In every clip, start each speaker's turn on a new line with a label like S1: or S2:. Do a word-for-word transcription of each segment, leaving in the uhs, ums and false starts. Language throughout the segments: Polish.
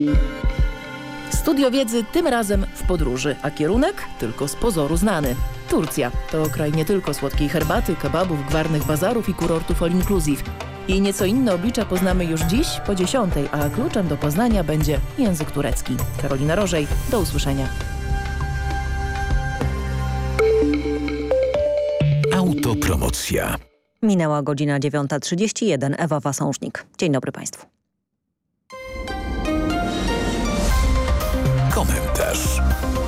S1: Studio Wiedzy tym razem w podróży, a kierunek tylko z pozoru znany. Turcja to kraj nie tylko słodkiej herbaty, kebabów, gwarnych bazarów i kurortów all inclusive. Jej nieco inne oblicza poznamy już dziś po dziesiątej, a kluczem do poznania będzie język turecki. Karolina Rożej, do usłyszenia.
S2: Autopromocja.
S3: Minęła godzina dziewiąta trzydzieści jeden. Ewa Wasążnik. Dzień dobry Państwu.
S2: Komentarz.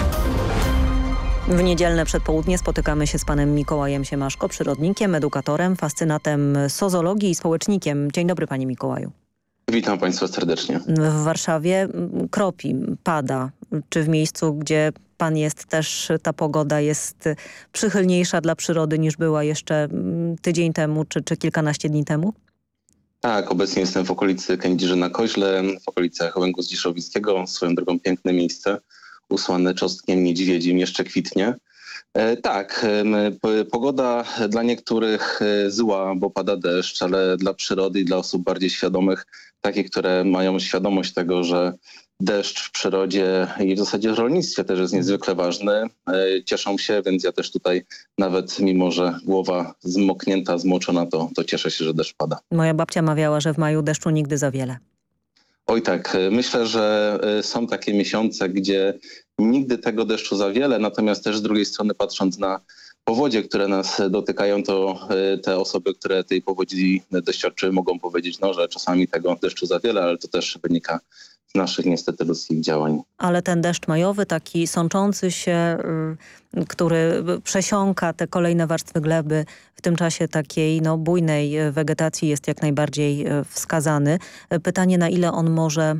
S3: W niedzielne przedpołudnie spotykamy się z panem Mikołajem Siemaszko, przyrodnikiem, edukatorem, fascynatem sozologii i społecznikiem. Dzień dobry panie Mikołaju.
S4: Witam Państwa serdecznie.
S3: W Warszawie kropi, pada. Czy w miejscu, gdzie pan jest, też ta pogoda jest przychylniejsza dla przyrody niż była jeszcze tydzień temu czy, czy kilkanaście dni temu?
S4: Tak, obecnie jestem w okolicy Kędziży na Koźle, w okolicach Łęgu Zdziszowickiego. Swoją drogą piękne miejsce, usłane czosnkiem niedźwiedzim, jeszcze kwitnie. E, tak, e, pogoda dla niektórych zła, bo pada deszcz, ale dla przyrody i dla osób bardziej świadomych, takie, które mają świadomość tego, że deszcz w przyrodzie i w zasadzie w rolnictwie też jest niezwykle ważny. E, cieszą się, więc ja też tutaj nawet mimo, że głowa zmoknięta, zmoczona, to, to cieszę się, że deszcz pada.
S3: Moja babcia mawiała, że w maju deszczu nigdy za wiele.
S4: Oj tak, myślę, że są takie miesiące, gdzie nigdy tego deszczu za wiele, natomiast też z drugiej strony patrząc na powodzie, które nas dotykają, to te osoby, które tej powodzi doświadczyły, mogą powiedzieć, no, że czasami tego deszczu za wiele, ale to też wynika z naszych niestety ludzkich działań.
S3: Ale ten deszcz majowy, taki sączący się, y, który przesiąka te kolejne warstwy gleby w tym czasie takiej no, bujnej wegetacji jest jak najbardziej wskazany. Pytanie, na ile on może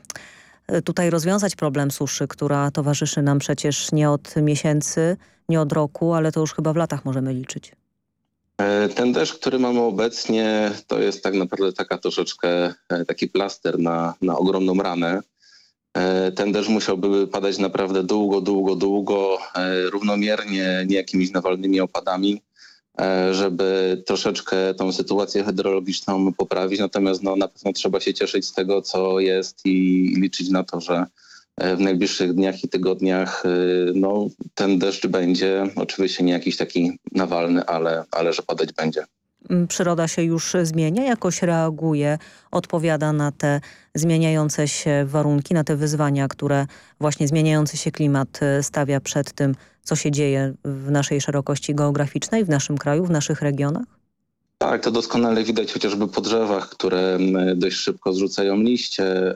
S3: y, tutaj rozwiązać problem suszy, która towarzyszy nam przecież nie od miesięcy, nie od roku, ale to już chyba w latach możemy liczyć.
S4: Ten deszcz, który mamy obecnie, to jest tak naprawdę taka troszeczkę taki plaster na, na ogromną ranę. Ten deszcz musiałby padać naprawdę długo, długo, długo, równomiernie, nie jakimiś nawalnymi opadami, żeby troszeczkę tą sytuację hydrologiczną poprawić. Natomiast no, na pewno trzeba się cieszyć z tego, co jest i liczyć na to, że w najbliższych dniach i tygodniach no, ten deszcz będzie. Oczywiście nie jakiś taki nawalny, ale, ale że padać będzie.
S3: Przyroda się już zmienia, jakoś reaguje, odpowiada na te zmieniające się warunki, na te wyzwania, które właśnie zmieniający się klimat stawia przed tym, co się dzieje w naszej szerokości geograficznej, w naszym kraju, w naszych regionach?
S4: Tak, to doskonale widać chociażby po drzewach, które dość szybko zrzucają liście,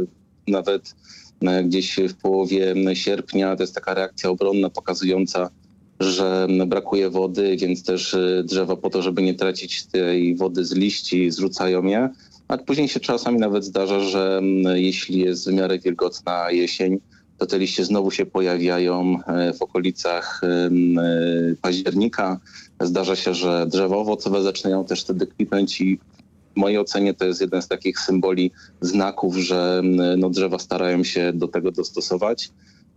S4: nawet gdzieś w połowie sierpnia. To jest taka reakcja obronna pokazująca, że brakuje wody, więc też drzewa po to, żeby nie tracić tej wody z liści, zrzucają je. A później się czasami nawet zdarza, że jeśli jest w miarę wilgotna jesień, to te liście znowu się pojawiają w okolicach października. Zdarza się, że drzewa owocowe zaczynają też wtedy kwitnąć i w mojej ocenie to jest jeden z takich symboli, znaków, że no, drzewa starają się do tego dostosować.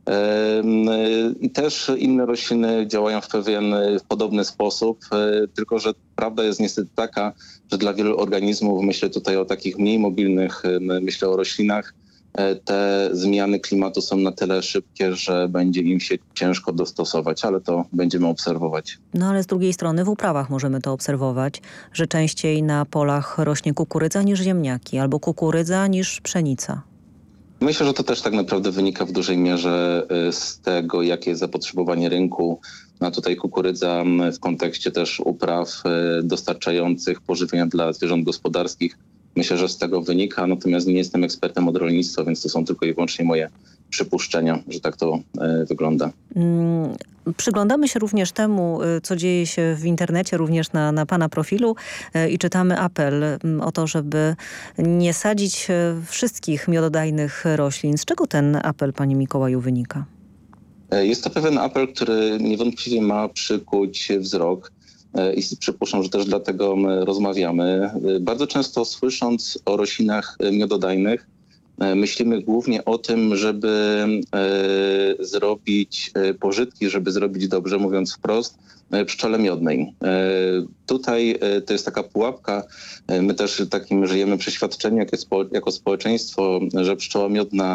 S4: I też inne rośliny działają w pewien w podobny sposób, tylko że prawda jest niestety taka, że dla wielu organizmów, myślę tutaj o takich mniej mobilnych, myślę o roślinach, te zmiany klimatu są na tyle szybkie, że będzie im się ciężko dostosować, ale to będziemy obserwować.
S3: No ale z drugiej strony w uprawach możemy to obserwować, że częściej na polach rośnie kukurydza niż ziemniaki, albo kukurydza niż pszenica.
S4: Myślę, że to też tak naprawdę wynika w dużej mierze z tego, jakie jest zapotrzebowanie rynku. A tutaj kukurydza w kontekście też upraw dostarczających pożywienia dla zwierząt gospodarskich. Myślę, że z tego wynika, natomiast nie jestem ekspertem od rolnictwa, więc to są tylko i wyłącznie moje przypuszczenia, że tak to y, wygląda.
S3: Hmm, przyglądamy się również temu, co dzieje się w internecie, również na, na pana profilu y, i czytamy apel y, o to, żeby nie sadzić y, wszystkich miododajnych roślin. Z czego ten apel, panie Mikołaju, wynika?
S4: Jest to pewien apel, który niewątpliwie ma przykuć wzrok. I przypuszczam, że też dlatego my rozmawiamy. Bardzo często słysząc o roślinach miododajnych, myślimy głównie o tym, żeby e, zrobić pożytki, żeby zrobić dobrze, mówiąc wprost, pszczole miodnej. E, tutaj e, to jest taka pułapka. My też takim żyjemy przeświadczeniu jako, jako społeczeństwo, że pszczoła miodna